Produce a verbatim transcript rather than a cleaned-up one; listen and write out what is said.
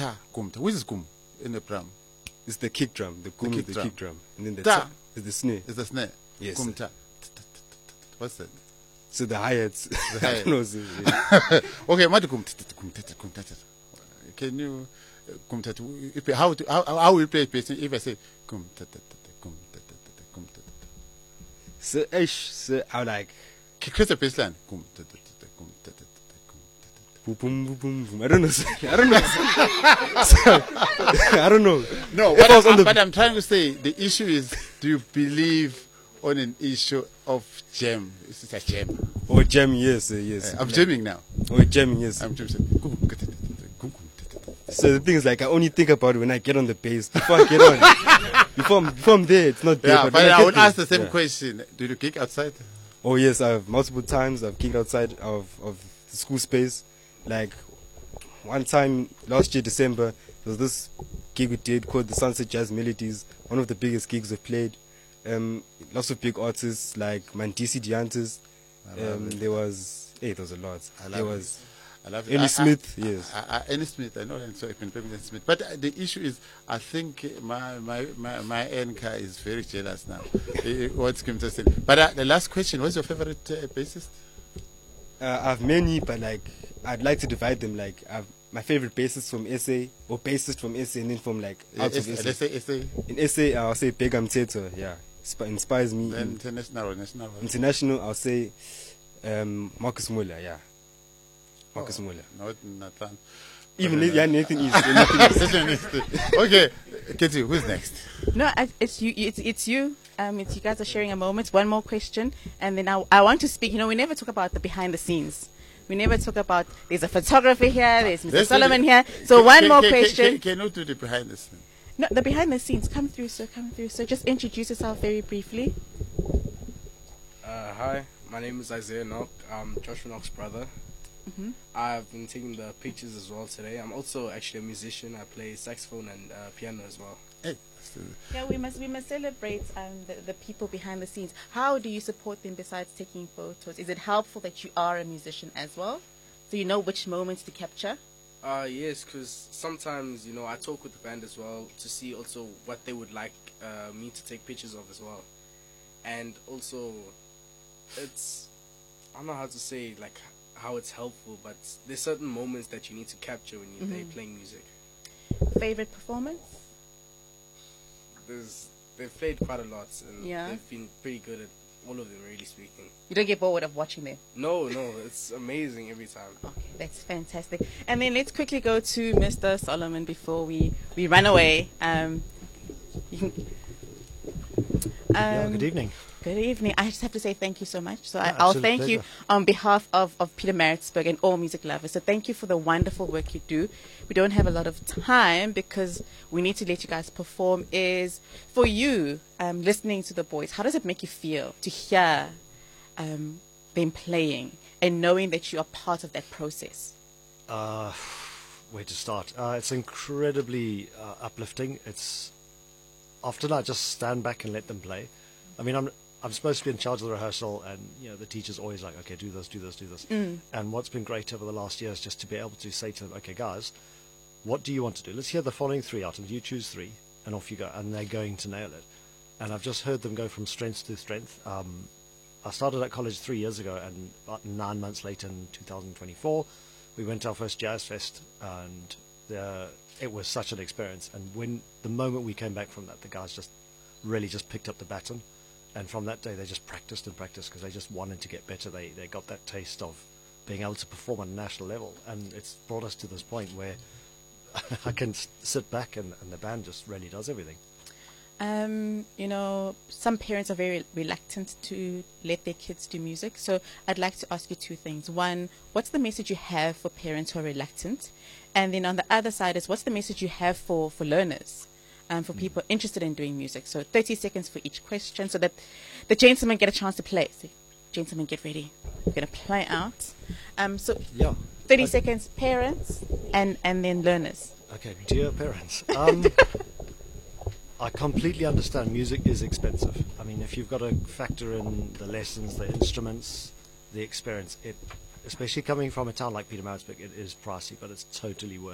ta, kum ta. Which is kum in the drum? It's the kick drum. The kum kick is the drum. kick drum. And then the Ta. ta is the snare. Is the snare? Yes, Kum sir. ta. What's that? So the hi-hats. The I hi-hat. don't know, sir, yeah. Okay, madu kum ta ta, kum ta ta, kum ta ta. Can you uh, kum ta ta? if- How to- how how will you play it if I say kum ta ta ta ta, kum ta ta ta ta, kum ta ta ta? So, ish, so I like Create a baseline. Kum ta ta ta ta, kum ta ta ta ta, kum ta ta ta. boom, boom, boom, boom, boom. I don't know, sir. I don't know. sir. I don't know. No, If what, I was I'm, on the- what I'm trying to say, the issue is, do you believe on an issue of jam? Is it a jam? Oh, jamming, yes, sir, yes. I'm jamming now. Oh, jamming, yes. I'm jamming. So the thing is, like, I only think about it when I get on the bass. Before I get on, before I'm, before I'm there, it's not there. Yeah, but but when I get would there- ask the same yeah. question. Do you gig outside? Oh yes, I've multiple times. I've kicked outside of, of the school space. Like one time last year, December, there was this gig we did called the Sunset Jazz Melodies. One of the biggest gigs we've played. Um, lots of big artists like Mandisi Diantes. I love Um, it. there was, hey, there was a lot. I love There it. was I love it. Annie I- I- Smith, yes. I, I, Annie Smith, I know that, so I can play with Annie Smith. But uh, the issue is, I think uh, my my my, my anchor is very jealous now. Uh, What's Kim to say? But uh, the last question: what's your favorite uh, bassist? Uh, I've many, but like I'd like to divide them. Like I've my favorite bassist from S A or bassist from S A, and then from like Uh, out S- of S A. let's say, let's say In S A, I'll say Begam Teto. Yeah, Sp- inspires me. In international or national. international, I'll say um, Marcus Muller. Yeah, Marcus Oh, Muller. Not Nathan. Even Okay, if, yeah, anything is. Anything is. Okay, Katie, who's next? No, I, it's you. It's it's you. Um, it's you guys are sharing a moment. One more question, and then I I want to speak. You know, we never talk about the behind the scenes. We never talk about. There's a photographer here. There's Mister Let's do Solomon the- here. So Can- one can- more can- question. Can, can you do the behind the scene? No, the behind the scenes. Come through, sir. Come through. So just introduce yourself very briefly. Uh, hi, my name is Isaiah Knock. I'm Joshua Knock's brother. Mhm. I've been taking the pictures as well today. I'm also actually a musician. I play saxophone and uh, piano as well. Hey, let's do it. Yeah, we must we must celebrate um, the, the people behind the scenes. How do you support them besides taking photos? Is it helpful that you are a musician as well, so you know which moments to capture? Uh, yes, because sometimes, you know, I talk with the band as well to see also what they would like uh, me to take pictures of as well. And also, it's, I don't know how to say, like, how it's helpful, but there's certain moments that you need to capture when you're there Mhm. playing music. Favorite performance? There's, they've played quite a lot, and Yeah. they've been pretty good at all of them, really speaking. You don't get bored of watching them. No, no, it's amazing every time. Okay, that's fantastic. And then let's quickly go to Mister Solomon before we, we run away. Um, you can, Yeah, um, good evening. Good evening. I just have to say thank you so much. So I, Yeah, I'll absolute thank you pleasure. on behalf of, of Peter Maritzburg and all music lovers. So thank you for the wonderful work you do. We don't have a lot of time because we need to let you guys perform. Is for you, um, listening to the boys, how does it make you feel to hear um, them playing and knowing that you are part of that process? Uh, where to start? Uh, it's incredibly uh, uplifting. It's often I just stand back and let them play. I mean, I'm I'm supposed to be in charge of the rehearsal, and you know the teacher's always like, okay, do this, do this, do this. Mm. And what's been great over the last year is just to be able to say to them, okay, guys, what do you want to do? Let's hear the following three items. You choose three, and off you go. And they're going to nail it. And I've just heard them go from strength to strength. Um, I started at college three years ago, and about nine months later, in two thousand twenty-four, we went to our first Jazz Fest, and the, it was such an experience. And when the moment we came back from that, the guys just really just picked up the baton. And from that day, they just practiced and practiced because they just wanted to get better. They they got that taste of being able to perform at a national level, and it's brought us to this point where I can s- sit back and, and the band just really does everything. Um, you know, some parents are very reluctant to let their kids do music. So I'd like to ask you two things. One, what's the message you have for parents who are reluctant? And then on the other side is, what's the message you have for, for learners, um, for people interested in doing music? So thirty seconds for each question so that the gentlemen get a chance to play. So, gentlemen, get ready. We're going to play out. Um, so Yeah. thirty Uh, seconds, parents, and, and then learners. Okay, dear parents. Um, I completely understand music is expensive. I mean, if you've got to factor in the lessons, the instruments, the experience, it, especially coming from a town like Peter Maritzburg, it is pricey, but it's totally worth it.